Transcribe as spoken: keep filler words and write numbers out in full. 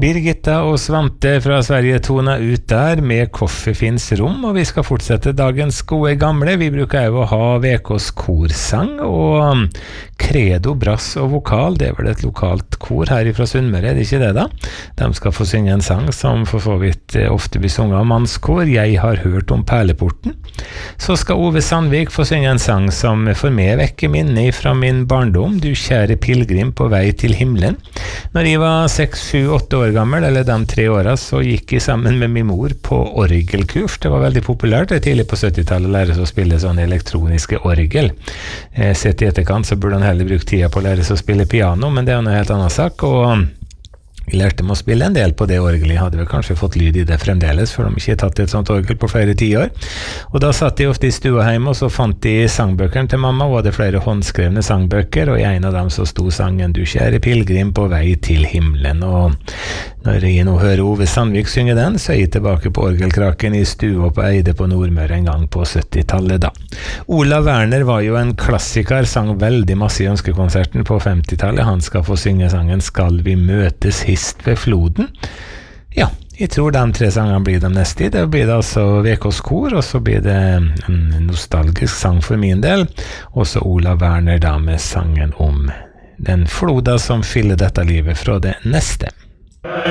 Birgitta og Svante fra Sverige tona ut der med Koffe finns rom, og vi skal fortsette dagens gode gamle. Vi bruker jo å ha V K's korsang, og Credo, brass og vokal, det er vel et lokalt kor her fra Sunnmøre, er det ikke det da? De skal få synge en sang som for så vidt ofte blir sunget av mannskor, Jeg har hørt om Perleporten. Så skal Ove Sandvik få synge en sang som for meg vekker minne fra min barndom, Du kjære pilgrim på vei til himmelen. Når jeg var seks, sju, åtte år gammel, eller de tre åra, så gikk jeg sammen med min mor på orgelkurs. Det var veldig populært det tidlig på syttitallet å lære seg å spille sånn elektroniske orgel. Eh, sett i etterkant så burde han heller bruke tida på å lære seg å spille piano, men det er en helt annen sak, og jeg lærte meg å spille en del på det orgelet. Jeg hadde vel kanskje fått lyd i det fremdeles, for de ikke tatt et sånt orgel på flere tiår. Og da satt jeg ofte i stua hjemme, og så fant de sangbøkene til mamma, og hadde flere håndskrevne sangbøker, og i en av dem så sto sangen Du kjære pilgrim på vei til himmelen. Og når jeg nå hører Ove Sandvik synge den, så er jeg tilbake på orgelkraken i stua på Eide på Nordmøre en gang på syttitallet da. Ola Werner var jo en klassiker, sang veldig masse i ønskekonserten på femtitallet. Han skal få synge sangen Skal vi møtes hist ved floden. Ja, jeg tror de tre sangene blir de neste. Det blir det altså V K's kor, og så blir det en nostalgisk sang for min del. Og så Ola Werner da med sangen om den floda som fyller dette livet fra det neste.